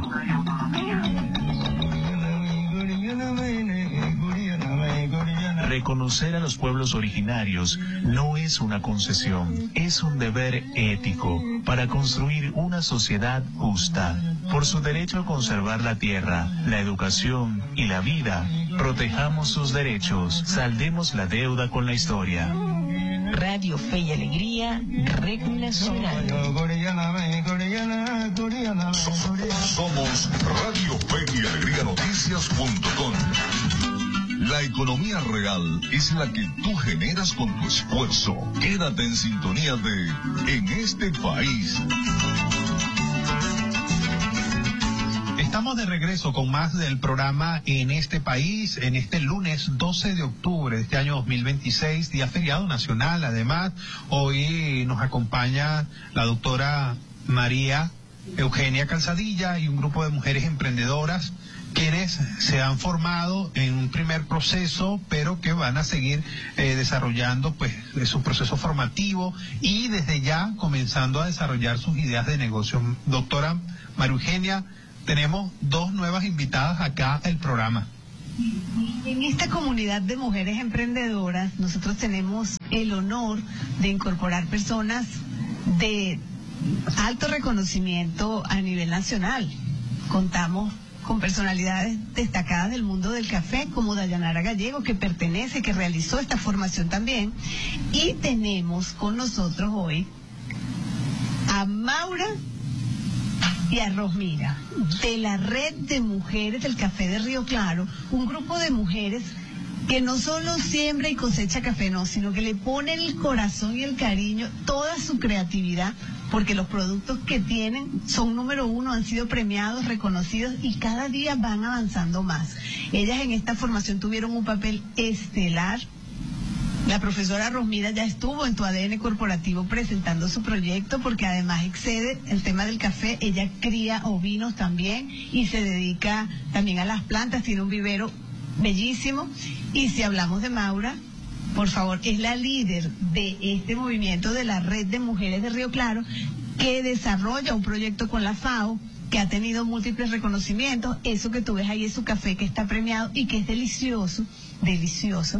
Reconocer a los pueblos originarios no es una concesión, es un deber ético para construir una sociedad justa. Por su derecho a conservar la tierra, la educación y la vida, protejamos sus derechos, saldemos la deuda con la historia. Radio Fe y Alegría, Red Nacional. Somos Radio Fe y Alegría Noticias punto com. La economía real es la que tú generas con tu esfuerzo. Quédate en sintonía de En este país. Estamos de regreso con más del programa En este País, en este lunes doce de octubre de este año dos mil veintiséis, día feriado nacional. Además, hoy nos acompaña la doctora María Eugenia Calzadilla y un grupo de mujeres emprendedoras quienes se han formado en un primer proceso, pero que van a seguir eh, desarrollando pues su proceso formativo y desde ya comenzando a desarrollar sus ideas de negocio. Doctora María Eugenia, tenemos dos nuevas invitadas acá al programa. En esta comunidad de mujeres emprendedoras, nosotros tenemos el honor de incorporar personas de alto reconocimiento a nivel nacional. Contamos con personalidades destacadas del mundo del café, como Dayanara Gallego, que pertenece, que realizó esta formación también. Y tenemos con nosotros hoy a Maura y a Rosmira, de la Red de Mujeres del Café de Río Claro, un grupo de mujeres que no solo siembra y cosecha café, no, sino que le pone el corazón y el cariño, toda su creatividad, porque los productos que tienen son número uno, han sido premiados, reconocidos y cada día van avanzando más. Ellas en esta formación tuvieron un papel estelar. La profesora Rosmira ya estuvo en Tu A D N Corporativo presentando su proyecto, porque además excede el tema del café. Ella cría ovinos también y se dedica también a las plantas, tiene un vivero bellísimo. Y si hablamos de Maura, por favor, es la líder de este movimiento de la Red de Mujeres de Río Claro, que desarrolla un proyecto con la FAO, que ha tenido múltiples reconocimientos. Eso que tú ves ahí es su café, que está premiado y que es delicioso, delicioso.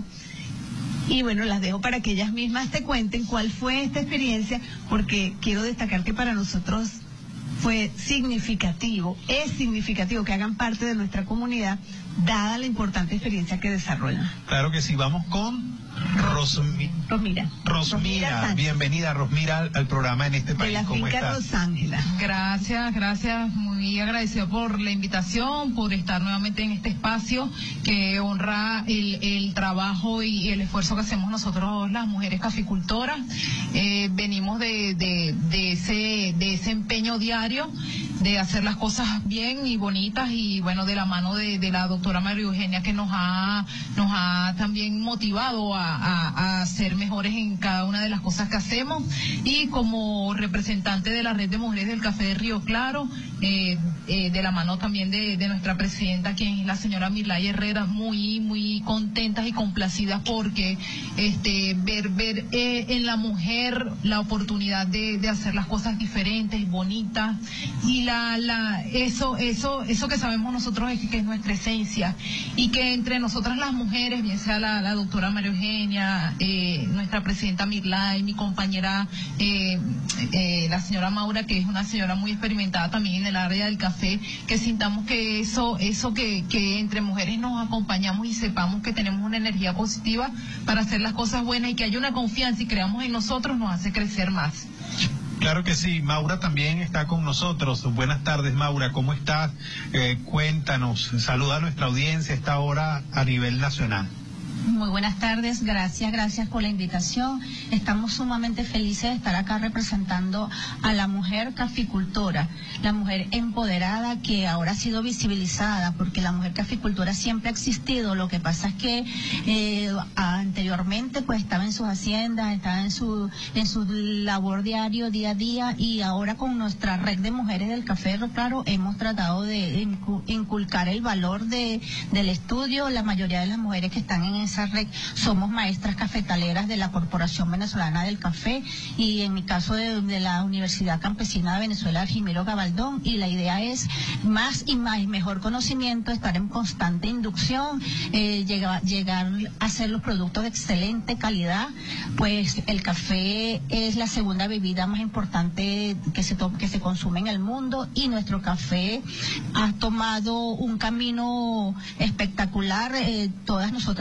Y bueno, las dejo para que ellas mismas te cuenten cuál fue esta experiencia, porque quiero destacar que para nosotros fue significativo, es significativo que hagan parte de nuestra comunidad, dada la importante experiencia que desarrollan. Claro que sí, vamos con Rosmi... Rosmira. Rosmira, bienvenida Rosmira al, al programa En este País. De la ¿Cómo finca estás? Rosángela. Gracias, gracias, muy agradecido por la invitación, por estar nuevamente en este espacio que honra el, el trabajo y el esfuerzo que hacemos nosotros las mujeres caficultoras. Eh, venimos de, de, de, ese, de ese empeño diario de hacer las cosas bien y bonitas, y bueno, de la mano de, de la doctora María Eugenia, que nos ha, nos ha también motivado a, a, a ser mejores en cada una de las cosas que hacemos. Y como representante de la Red de Mujeres del Café de Río Claro, eh, eh, de la mano también de, de nuestra presidenta, quien es la señora Milay Herrera, muy muy contentas y complacidas porque este ver ver eh, en la mujer la oportunidad de, de hacer las cosas diferentes y bonitas, y la la eso eso eso que sabemos nosotros es que, que es nuestra esencia, y que entre nosotras las mujeres, bien sea la, la doctora María Eugenia, eh, nuestra presidenta Milay, mi compañera eh, eh, la señora Maura, que es una señora muy experimentada también en el área del café, que sintamos que eso eso que, que entre mujeres nos acompañamos y sepamos que tenemos una energía positiva para hacer las cosas buenas, y que haya una confianza y creamos en nosotros, nos hace crecer más. Claro que sí, Maura también está con nosotros. Buenas tardes, Maura, ¿cómo estás? Eh, cuéntanos, saluda a nuestra audiencia a esta hora a nivel nacional. Muy buenas tardes, gracias, gracias por la invitación. Estamos sumamente felices de estar acá representando a la mujer caficultora, la mujer empoderada que ahora ha sido visibilizada, porque la mujer caficultora siempre ha existido. Lo que pasa es que eh, anteriormente pues estaba en sus haciendas, estaba en su en su labor diario, día a día, y ahora con nuestra Red de Mujeres del Café de Río Claro hemos tratado de inculcar el valor de del estudio. La mayoría de las mujeres que están en esa red somos maestras cafetaleras de la Corporación Venezolana del Café, y en mi caso de, de la Universidad Campesina de Venezuela, Argimiro Gabaldón, y la idea es más y más y mejor conocimiento, estar en constante inducción, eh, llegar, llegar a hacer los productos de excelente calidad. Pues el café es la segunda bebida más importante que se, to que se consume en el mundo, y nuestro café ha tomado un camino espectacular. Eh, todas nosotras sacamos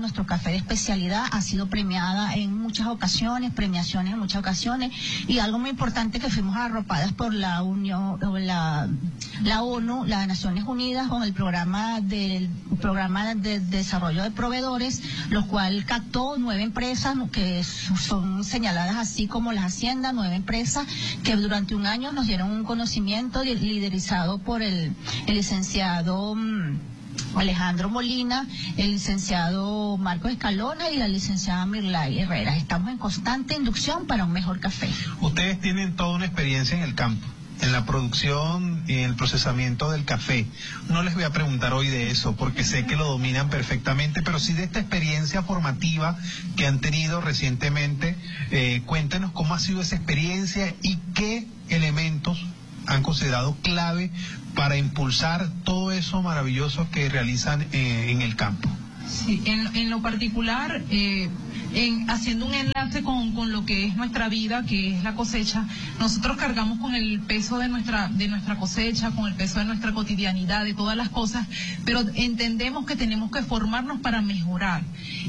nuestro café de especialidad, ha sido premiada en muchas ocasiones, premiaciones en muchas ocasiones, y algo muy importante que fuimos arropadas por la Unión, la, la ONU, las Naciones Unidas, con el programa del programa de desarrollo de proveedores, lo cual captó nueve empresas que son señaladas así como las haciendas, nueve empresas que durante un año nos dieron un conocimiento liderizado por el, el licenciado Alejandro Molina, el licenciado Marcos Escalona y la licenciada Mirlay Herrera. Estamos en constante inducción para un mejor café. Ustedes tienen toda una experiencia en el campo, en la producción y en el procesamiento del café. No les voy a preguntar hoy de eso porque sé que lo dominan perfectamente, pero sí de esta experiencia formativa que han tenido recientemente. Eh, cuéntenos cómo ha sido esa experiencia y qué elementos han considerado clave para impulsar todo eso maravilloso que realizan eh, en el campo. Sí, en, en lo particular, eh, en, haciendo un enlace con, con lo que es nuestra vida, que es la cosecha, nosotros cargamos con el peso de nuestra, de nuestra cosecha, con el peso de nuestra cotidianidad, de todas las cosas, pero entendemos que tenemos que formarnos para mejorar.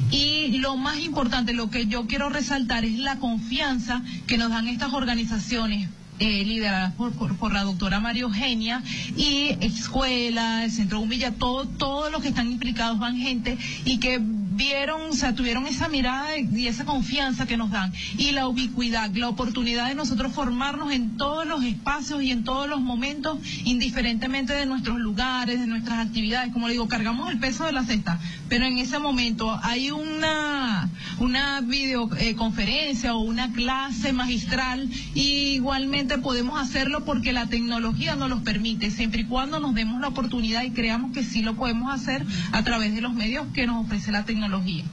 Y lo más importante, lo que yo quiero resaltar es la confianza que nos dan estas organizaciones Eh, lideradas por, por, por la doctora María Eugenia, y escuela, el Centro Humilla, todo, todos los que están implicados van gente y que vieron, o sea, tuvieron esa mirada y esa confianza que nos dan, y la ubicuidad, la oportunidad de nosotros formarnos en todos los espacios y en todos los momentos, indiferentemente de nuestros lugares, de nuestras actividades. Como le digo, cargamos el peso de la cesta, pero en ese momento hay una una videoconferencia eh, o una clase magistral, y igualmente podemos hacerlo porque la tecnología nos los permite, siempre y cuando nos demos la oportunidad y creamos que sí lo podemos hacer a través de los medios que nos ofrece la tecnología.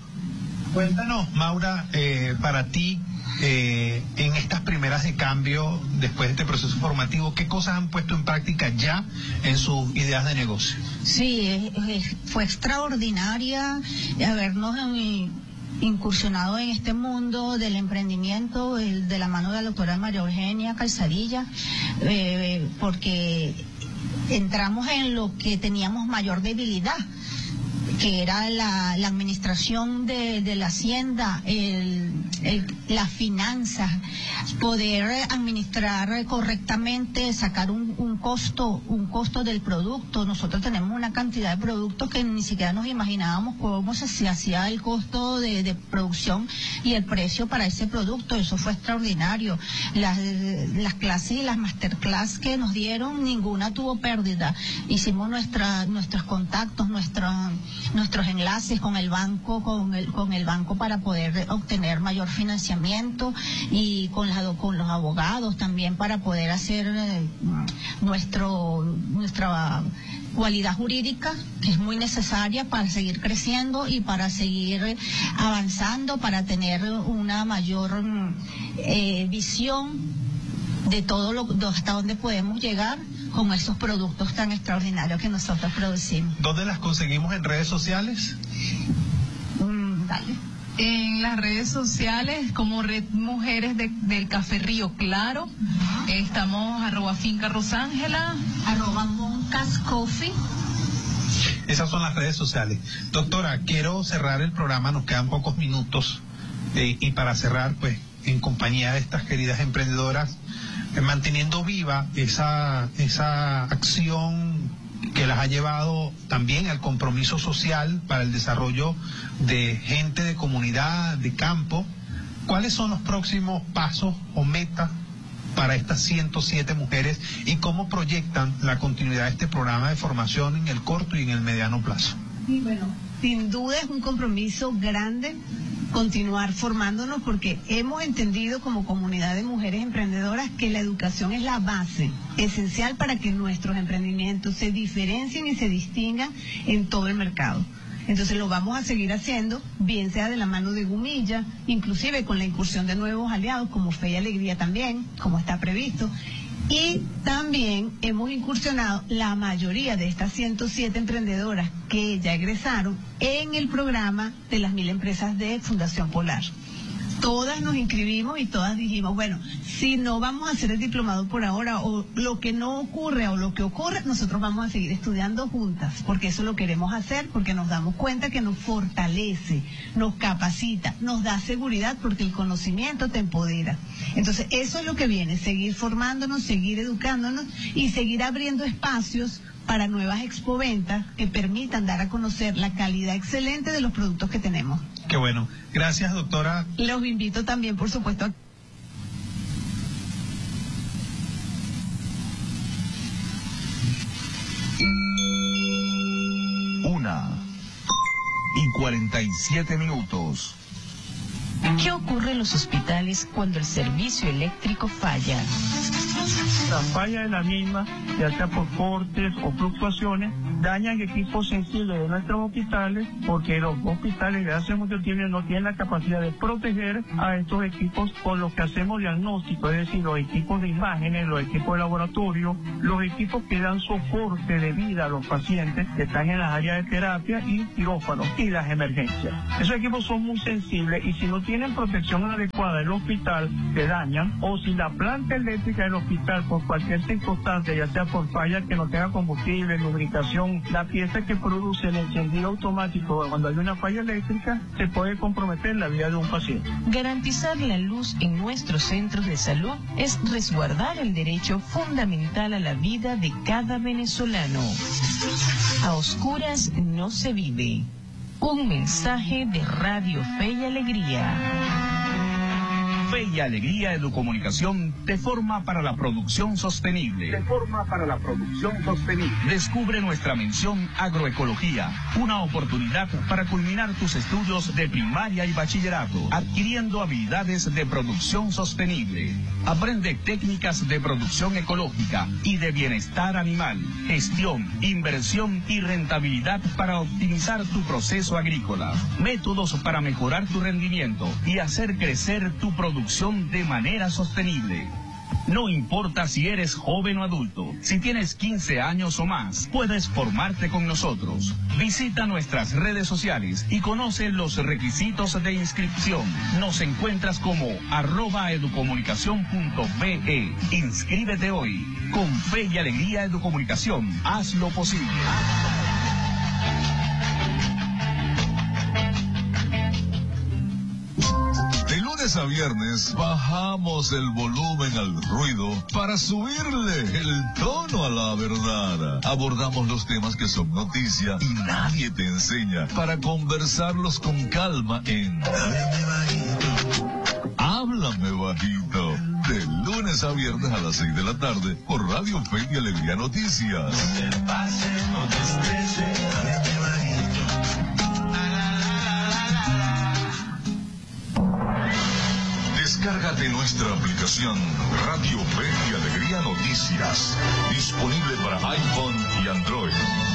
Cuéntanos, Maura, eh, para ti, eh, en estas primeras de cambio, después de este proceso formativo, ¿qué cosas han puesto en práctica ya en sus ideas de negocio? Sí, eh, eh, fue extraordinaria habernos en, incursionado en este mundo del emprendimiento, el, de la mano de la doctora María Eugenia Calzadilla, eh, porque entramos en lo que teníamos mayor debilidad, que era la, la administración de, de la hacienda, el, el, las finanzas, poder administrar correctamente, sacar un, un costo, un costo del producto. Nosotros tenemos una cantidad de productos que ni siquiera nos imaginábamos cómo se, se hacía el costo de, de producción y el precio para ese producto. Eso fue extraordinario. Las, las clases y las masterclass que nos dieron, ninguna tuvo pérdida. Hicimos nuestra, nuestros contactos, nuestra nuestros enlaces con el banco, con el, con el banco para poder obtener mayor financiamiento, y con, la, con los abogados también para poder hacer eh, nuestro nuestra cualidad jurídica, que es muy necesaria para seguir creciendo y para seguir avanzando, para tener una mayor eh, visión de todo lo, de hasta dónde podemos llegar con esos productos tan extraordinarios que nosotros producimos. ¿Dónde las conseguimos en redes sociales? Mm, dale. En las redes sociales como Red Mujeres de, del Café Río Claro, uh-huh. Estamos arroba Finca Rosángela, arroba Moncas Coffee. Esas son las redes sociales. Doctora, quiero cerrar el programa, nos quedan pocos minutos, eh, y para cerrar, pues, en compañía de estas queridas emprendedoras, eh, manteniendo viva esa, esa acción que las ha llevado también al compromiso social para el desarrollo de gente de comunidad, de campo. ¿Cuáles son los próximos pasos o metas para estas ciento siete mujeres y cómo proyectan la continuidad de este programa de formación en el corto y en el mediano plazo? Sí, bueno, sin duda es un compromiso grande continuar formándonos, porque hemos entendido como comunidad de mujeres emprendedoras que la educación es la base esencial para que nuestros emprendimientos se diferencien y se distingan en todo el mercado. Entonces lo vamos a seguir haciendo, bien sea de la mano de Gumilla, inclusive con la incursión de nuevos aliados como Fe y Alegría también, como está previsto. Y también hemos incursionado la mayoría de estas ciento siete emprendedoras que ya egresaron en el programa de las mil empresas de Fundación Polar. todas nos inscribimos y todas dijimos, bueno, si no vamos a hacer el diplomado por ahora, o lo que no ocurre o lo que ocurre, nosotros vamos a seguir estudiando juntas, porque eso lo queremos hacer, porque nos damos cuenta que nos fortalece, nos capacita, nos da seguridad, porque el conocimiento te empodera. Entonces, eso es lo que viene, seguir formándonos, seguir educándonos y seguir abriendo espacios para nuevas expoventas que permitan dar a conocer la calidad excelente de los productos que tenemos. Qué bueno. Gracias, doctora. Los invito también, por supuesto, a... Una y cuarenta y siete minutos. ¿Qué ocurre en los hospitales cuando el servicio eléctrico falla? La falla de la misma, ya sea por cortes o fluctuaciones, dañan equipos sensibles de nuestros hospitales, porque los hospitales de hace mucho tiempo no tienen la capacidad de proteger a estos equipos con los que hacemos diagnóstico, es decir, los equipos de imágenes, los equipos de laboratorio, los equipos que dan soporte de vida a los pacientes que están en las áreas de terapia y quirófanos y las emergencias. Esos equipos son muy sensibles y si no tienen protección adecuada en el hospital, se dañan, o si la planta eléctrica del hospital por cualquier circunstancia, ya sea por falla que no tenga combustible, lubricación, la pieza que produce el encendido automático cuando hay una falla eléctrica, se puede comprometer la vida de un paciente. Garantizar la luz en nuestros centros de salud es resguardar el derecho fundamental a la vida de cada venezolano. A oscuras no se vive. Un mensaje de Radio Fe y Alegría. Fe y Alegría Educomunicación te forma para la producción sostenible. Te forma para la producción sostenible. Descubre nuestra mención Agroecología, una oportunidad para culminar tus estudios de primaria y bachillerato, adquiriendo habilidades de producción sostenible. Aprende técnicas de producción ecológica y de bienestar animal, gestión, inversión y rentabilidad para optimizar tu proceso agrícola. Métodos para mejorar tu rendimiento y hacer crecer tu producción de manera sostenible. No importa si eres joven o adulto, si tienes quince años o más, puedes formarte con nosotros. Visita nuestras redes sociales y conoce los requisitos de inscripción. Nos encuentras como arroba educomunicación punto be. Inscríbete hoy. Con Fe y Alegría Educomunicación, haz lo posible. A viernes bajamos el volumen al ruido para subirle el tono a la verdad. Abordamos los temas que son noticia y nadie te enseña para conversarlos con calma en Háblame Bajito. Háblame Bajito. De lunes a viernes a las seis de la tarde por Radio Fe y Alegría Noticias. Descárgate nuestra aplicación Radio Fe y Alegría Noticias, disponible para iPhone y Android.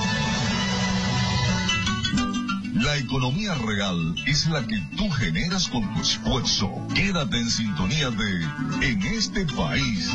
La economía real es la que tú generas con tu esfuerzo. Quédate en sintonía de En este País.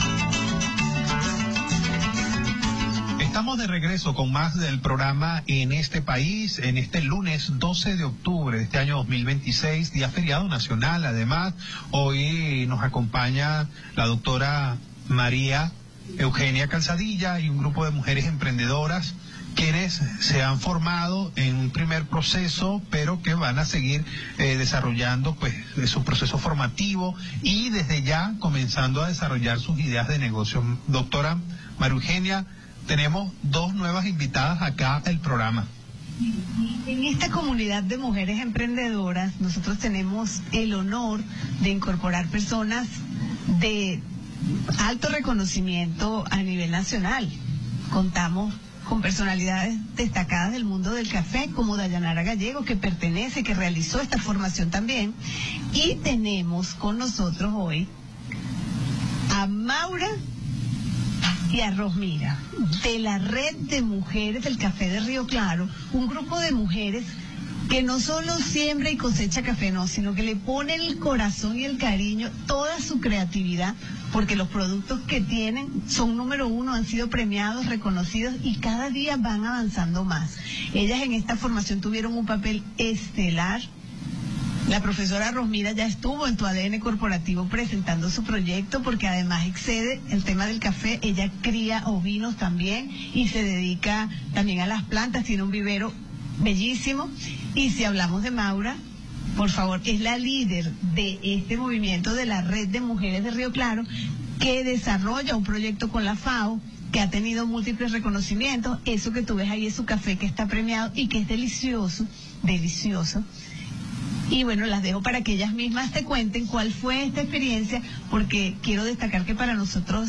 Estamos de regreso con más del programa En este País, en este lunes doce de octubre de este año dos mil veintiséis, día feriado nacional. Además, hoy nos acompaña la doctora María Eugenia Calzadilla y un grupo de mujeres emprendedoras quienes se han formado en un primer proceso, pero que van a seguir eh, desarrollando pues su proceso formativo y desde ya comenzando a desarrollar sus ideas de negocio. Doctora María Eugenia, tenemos dos nuevas invitadas acá al programa. En esta comunidad de mujeres emprendedoras, nosotros tenemos el honor de incorporar personas de alto reconocimiento a nivel nacional. Contamos con personalidades destacadas del mundo del café, como Dayanara Gallego, que pertenece, que realizó esta formación también. Y tenemos con nosotros hoy a Maura y a Rosmira, de la Red de Mujeres del Café de Río Claro, un grupo de mujeres que no solo siembra y cosecha café, no, sino que le pone el corazón y el cariño, toda su creatividad, porque los productos que tienen son número uno, han sido premiados, reconocidos y cada día van avanzando más. Ellas en esta formación tuvieron un papel estelar. La profesora Rosmira ya estuvo en Tu A D N Corporativo presentando su proyecto, porque además excede el tema del café. Ella cría ovinos también y se dedica también a las plantas, tiene un vivero bellísimo. Y si hablamos de Maura, por favor, es la líder de este movimiento de la Red de Mujeres de Río Claro, que desarrolla un proyecto con la FAO, que ha tenido múltiples reconocimientos. Eso que tú ves ahí es su café, que está premiado y que es delicioso, delicioso. Y bueno, las dejo para que ellas mismas te cuenten cuál fue esta experiencia, porque quiero destacar que para nosotros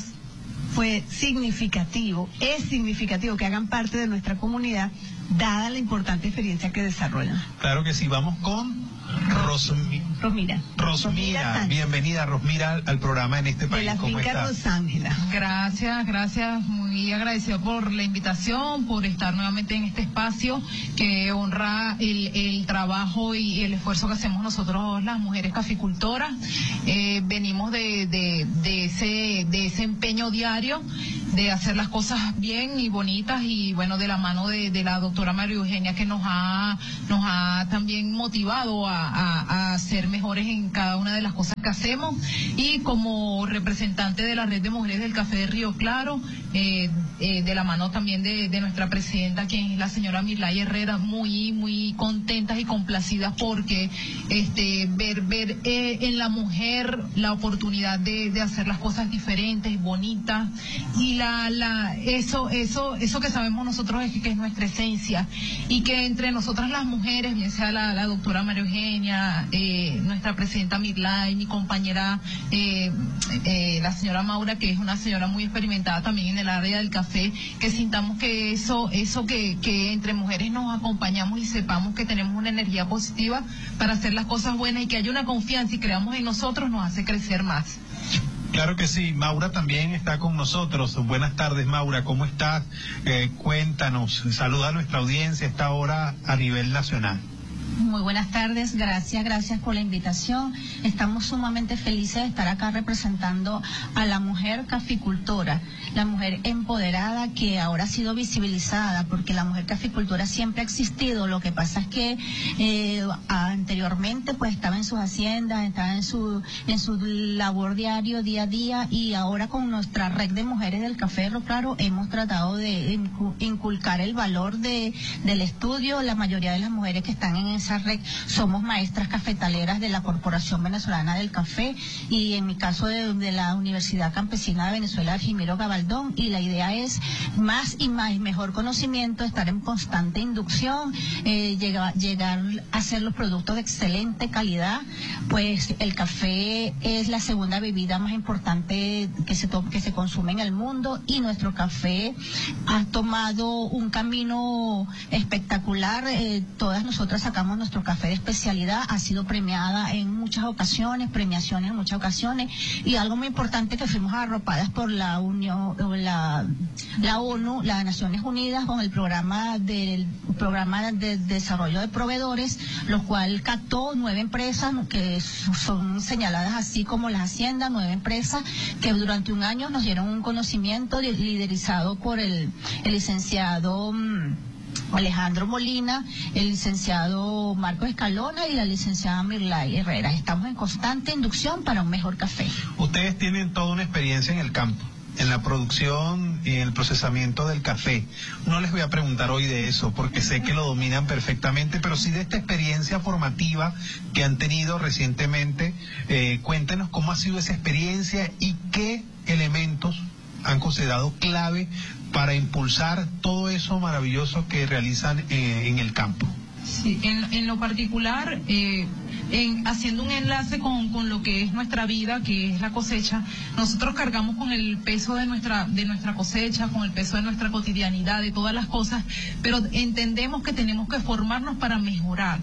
fue significativo, es significativo que hagan parte de nuestra comunidad, dada la importante experiencia que desarrollan. Claro que sí, vamos con Rosmi... Rosmira. Rosmira, bienvenida Rosmira al programa En este País. De la ¿Cómo finca está? Rosángela. Gracias, gracias, muy agradecido por la invitación, por estar nuevamente en este espacio que honra el, el trabajo y el esfuerzo que hacemos nosotros las mujeres caficultoras. Eh, venimos de, de, de, ese, de ese empeño diario de hacer las cosas bien y bonitas, y bueno, de la mano de, de la doctora María Eugenia, que nos ha, nos ha también motivado a, a, a ser mejores en cada una de las cosas que hacemos. Y como representante de la Red de Mujeres del Café de Río Claro, eh, eh, de la mano también de, de nuestra presidenta, quien es la señora Mirlay Herrera, muy, muy contentas y complacidas porque este, ver, ver eh, en la mujer la oportunidad de, de hacer las cosas diferentes, bonitas, y la, la, eso, eso, eso que sabemos nosotros es que, que es nuestra esencia, y que entre nosotras las mujeres, bien sea la, la doctora María Eugenia, eh, nuestra presidenta Mirlay, mi compañera eh, eh, la señora Maura, que es una señora muy experimentada también en el área del café, que sintamos que eso, eso que, que entre mujeres nos acompañamos y sepamos que tenemos una energía positiva para hacer las cosas buenas, y que haya una confianza y creamos en nosotros, nos hace crecer más. Claro que sí, Maura también está con nosotros. Buenas tardes, Maura, ¿cómo estás? Eh, cuéntanos, saluda a nuestra audiencia a esta hora a nivel nacional. Muy buenas tardes, gracias, gracias por la invitación. Estamos sumamente felices de estar acá representando a la mujer caficultora, la mujer empoderada que ahora ha sido visibilizada, porque la mujer caficultora siempre ha existido. Lo que pasa es que eh, anteriormente pues estaba en sus haciendas, estaba en su en su labor diario, día a día, y ahora con nuestra red de mujeres del Café de Río Claro hemos tratado de inculcar el valor de del estudio. La mayoría de las mujeres que están en esa red somos maestras cafetaleras de la Corporación Venezolana del Café, y en mi caso de, de la Universidad Campesina de Venezuela, Argimiro Gabaldón, y la idea es más y más y mejor conocimiento, estar en constante inducción, eh, llegar, llegar a hacer los productos de excelente calidad. Pues el café es la segunda bebida más importante que se, to que se consume en el mundo, y nuestro café ha tomado un camino espectacular. Eh, todas nosotras sacamos nuestro café de especialidad, ha sido premiada en muchas ocasiones, premiaciones en muchas ocasiones, y algo muy importante, que fuimos arropadas por la Unión, la, la ONU, las Naciones Unidas, con el programa del programa de desarrollo de proveedores, lo cual captó nueve empresas que son señaladas así como las haciendas, nueve empresas que durante un año nos dieron un conocimiento liderizado por el, el licenciado Alejandro Molina, el licenciado Marcos Escalona y la licenciada Mirlay Herrera. Estamos en constante inducción para un mejor café. Ustedes tienen toda una experiencia en el campo, en la producción y en el procesamiento del café. No les voy a preguntar hoy de eso, porque sé que lo dominan perfectamente, pero sí de esta experiencia formativa que han tenido recientemente. Eh, cuéntenos cómo ha sido esa experiencia y qué elementos han considerado clave para impulsar todo eso maravilloso que realizan eh, en el campo. Sí, en, en lo particular, eh, en, haciendo un enlace con, con lo que es nuestra vida, que es la cosecha, nosotros cargamos con el peso de nuestra, de nuestra cosecha, con el peso de nuestra cotidianidad, de todas las cosas, pero entendemos que tenemos que formarnos para mejorar.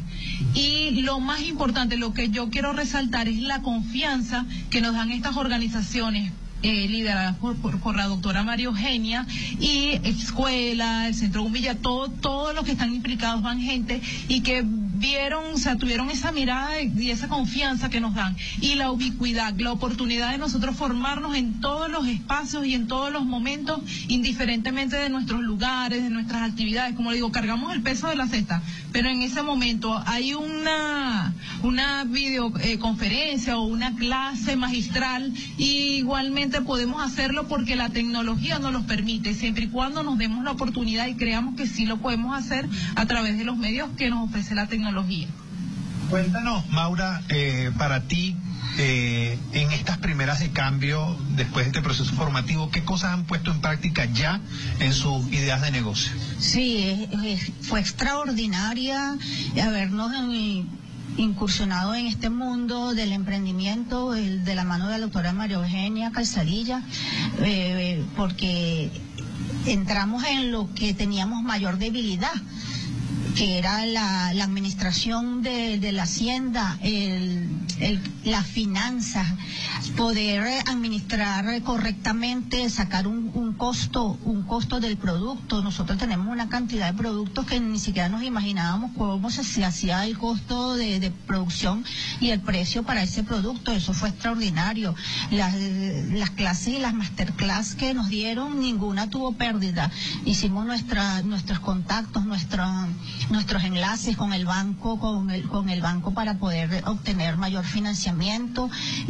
Y lo más importante, lo que yo quiero resaltar, es la confianza que nos dan estas organizaciones Eh, lideradas por, por, por la doctora María Eugenia, y escuela, el Centro Gumilla, todo, todos los que están implicados van gente, y que vieron, o sea, tuvieron esa mirada y esa confianza que nos dan, y la ubicuidad, la oportunidad de nosotros formarnos en todos los espacios y en todos los momentos, indiferentemente de nuestros lugares, de nuestras actividades. Como le digo, cargamos el peso de la cesta, pero en ese momento hay una, una videoconferencia o una clase magistral, y igualmente podemos hacerlo porque la tecnología nos lo permite, siempre y cuando nos demos la oportunidad y creamos que sí lo podemos hacer a través de los medios que nos ofrece la tecnología. Cuéntanos, Maura, eh, para ti, eh, en estas primeras de cambio, después de este proceso formativo, ¿qué cosas han puesto en práctica ya en sus ideas de negocio? Sí, fue extraordinaria habernos incursionado en este mundo del emprendimiento, el, de la mano de la doctora María Eugenia Calzadilla, eh, porque entramos en lo que teníamos mayor debilidad, que era la, la administración de, de la hacienda, el, el, las finanzas, poder administrar correctamente, sacar un, un costo, un costo del producto. Nosotros tenemos una cantidad de productos que ni siquiera nos imaginábamos cómo se, se hacía el costo de, de producción y el precio para ese producto. Eso fue extraordinario. Las, las clases y las masterclass que nos dieron, ninguna tuvo pérdida. Hicimos nuestra, nuestros contactos, nuestra, nuestros enlaces con el banco, con el, con el banco para poder obtener mayor financiamiento.